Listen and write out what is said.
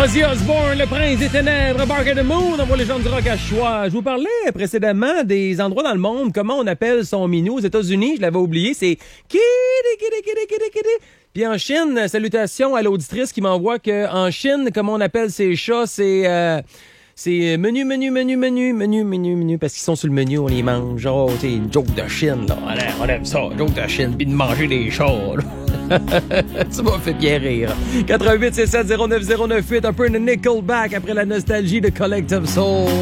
Ozzy Osbourne, le prince des ténèbres, Bark at the Moon, on voit les gens du rock à choix. Je vous parlais précédemment des endroits dans le monde, comment on appelle son minou aux États-Unis, je l'avais oublié, c'est kitty, kitty, kitty, kitty, kitty. Puis en Chine, salutations à l'auditrice qui m'envoie que en Chine, comment on appelle ses chats, c'est menu, parce qu'ils sont sur le menu, on les mange. Oh, c'est une joke de Chine, là. On aime ça, joke de Chine, puis de manger des chats, là. Ça m'a fait bien rire. 88 67 09 098, un peu de Nickelback après la nostalgie de Collective Soul.